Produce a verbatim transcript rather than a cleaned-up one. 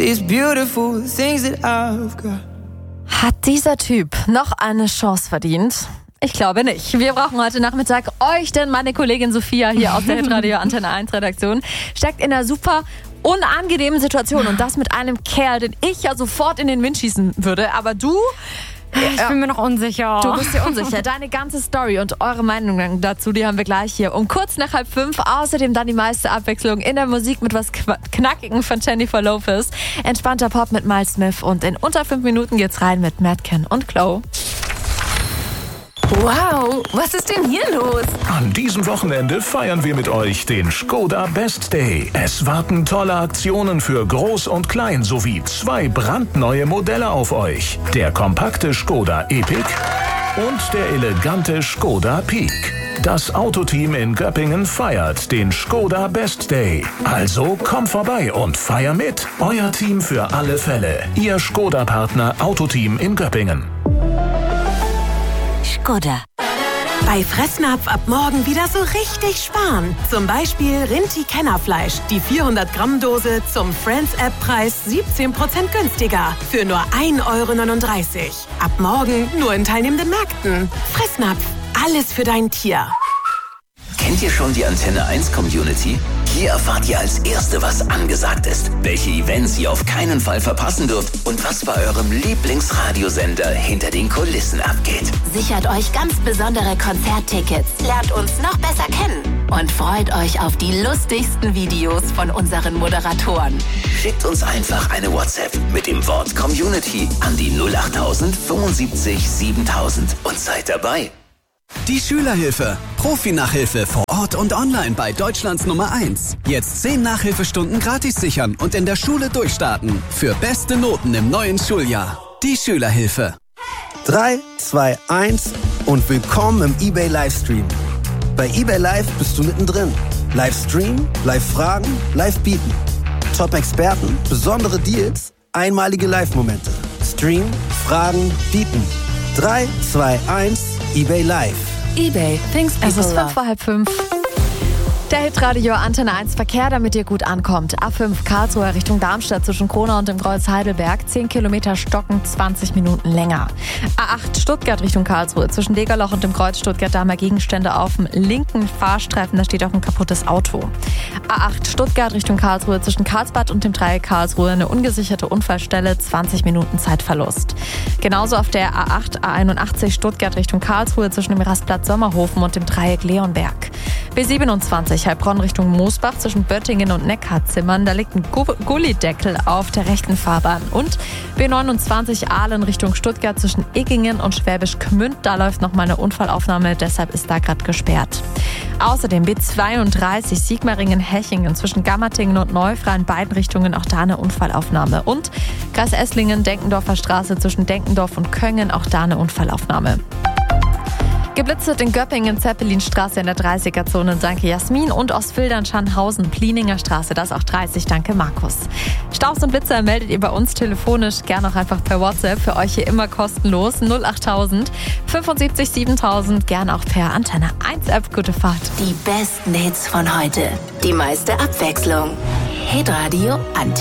these beautiful things that I've got. Hat dieser Typ noch eine Chance verdient? Ich glaube nicht. Wir brauchen heute Nachmittag euch, denn meine Kollegin Sophia hier aus der Hitradio Antenne eins Redaktion steckt in einer super unangenehmen Situation und das mit einem Kerl, den ich ja sofort in den Wind schießen würde. Aber du... Ich bin mir noch unsicher. Du bist dir unsicher. Deine ganze Story und eure Meinung dazu, die haben wir gleich hier um kurz nach halb fünf. Außerdem dann die meiste Abwechslung in der Musik mit was Knackigen von Jennifer Lopez. Entspannter Pop mit Miles Smith und in unter fünf Minuten geht's rein mit Madken und Chloe. Wow, was ist denn hier los? An diesem Wochenende feiern wir mit euch den Skoda Best Day. Es warten tolle Aktionen für Groß und Klein sowie zwei brandneue Modelle auf euch. Der kompakte Skoda Epic und der elegante Skoda Peak. Das Autoteam in Göppingen feiert den Skoda Best Day. Also komm vorbei und feier mit. Euer Team für alle Fälle. Ihr Skoda-Partner Autoteam in Göppingen. Skoda. Bei Fressnapf ab morgen wieder so richtig sparen. Zum Beispiel Rinti-Kennerfleisch. Die vierhundert Gramm Dose zum Friends-App-Preis siebzehn Prozent günstiger. Für nur ein Euro neununddreißig. Ab morgen nur in teilnehmenden Märkten. Fressnapf. Alles für dein Tier. Kennt ihr schon die Antenne eins Community? Hier erfahrt ihr als Erste, was angesagt ist, welche Events ihr auf keinen Fall verpassen dürft und was bei eurem Lieblingsradiosender hinter den Kulissen abgeht. Sichert euch ganz besondere Konzerttickets, lernt uns noch besser kennen und freut euch auf die lustigsten Videos von unseren Moderatoren. Schickt uns einfach eine WhatsApp mit dem Wort Community an die null acht tausend fünfundsiebzig siebentausend und seid dabei. Die Schülerhilfe. Profi-Nachhilfe vor Ort und online bei Deutschlands Nummer eins. Jetzt zehn Nachhilfestunden gratis sichern und in der Schule durchstarten. Für beste Noten im neuen Schuljahr. Die Schülerhilfe. drei, zwei, eins und willkommen im eBay Livestream. Bei eBay Live bist du mittendrin. Livestream, Live-Fragen, Live-Bieten. Top-Experten, besondere Deals, einmalige Live-Momente. Stream, Fragen, Bieten. drei, zwei, eins eBay Live. eBay, things people. Es ist fünf vor halb fünf. Der Hitradio Antenne eins Verkehr, damit ihr gut ankommt. A fünf Karlsruhe Richtung Darmstadt zwischen Kronau und dem Kreuz Heidelberg. zehn Kilometer stocken, zwanzig Minuten länger. A acht Stuttgart Richtung Karlsruhe zwischen Degerloch und dem Kreuz Stuttgart. Da haben wir Gegenstände auf dem linken Fahrstreifen. Da steht auch ein kaputtes Auto. A acht Stuttgart Richtung Karlsruhe zwischen Karlsbad und dem Dreieck Karlsruhe. Eine ungesicherte Unfallstelle, zwanzig Minuten Zeitverlust. Genauso auf der A acht A einundachtzig Stuttgart Richtung Karlsruhe zwischen dem Rastplatz Sommerhofen und dem Dreieck Leonberg. B siebenundzwanzig Heilbronn Richtung Moosbach zwischen Böttingen und Neckarzimmern. Da liegt ein Gullideckel auf der rechten Fahrbahn. Und B neunundzwanzig Aalen Richtung Stuttgart zwischen Iggingen und Schwäbisch Gmünd. Da läuft noch mal eine Unfallaufnahme, deshalb ist da gerade gesperrt. Außerdem B zweiunddreißig Sigmaringen-Hechingen zwischen Gammertingen und Neufra in beiden Richtungen auch da eine Unfallaufnahme. Und Kreis Esslingen, Denkendorfer Straße zwischen Denkendorf und Köngen, auch da eine Unfallaufnahme. Geblitzert in Göppingen, Zeppelinstraße in der dreißiger-Zone, danke Jasmin. Und Ostfildern, Scharnhausen, Plininger Straße, das auch dreißig, danke Markus. Staus und Blitzer meldet ihr bei uns telefonisch, gerne auch einfach per WhatsApp, für euch hier immer kostenlos. null acht tausend fünfundsiebzig siebentausend, gerne auch per Antenne eins App. Gute Fahrt. Die besten Hits von heute, die meiste Abwechslung. Hitradio Antenne.